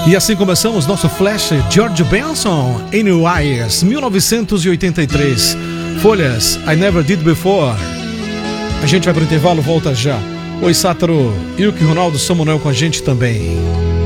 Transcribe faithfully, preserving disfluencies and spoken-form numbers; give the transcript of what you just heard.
E assim começamos nosso flash. George Benson, Annie Wires, mil novecentos e oitenta e três. Folhas, I Never Did Before. A gente vai para o intervalo, volta já. Oi, Sátaro, Ilke, Ronaldo, Samuel com a gente também.